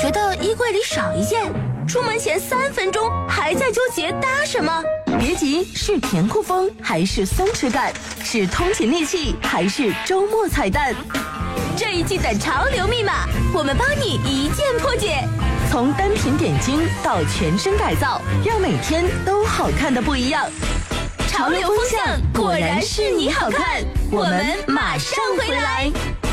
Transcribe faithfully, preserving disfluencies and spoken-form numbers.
觉得衣柜里少一件，出门前三分钟还在纠结搭什么。 别急，是甜酷风还是松弛感？是通勤利器还是周末彩蛋？ 这一季的潮流密码，我们帮你一键破解。 从单品点睛到全身改造，让每天都好看的不一样。 潮流风向果然是你好看，我们马上回来。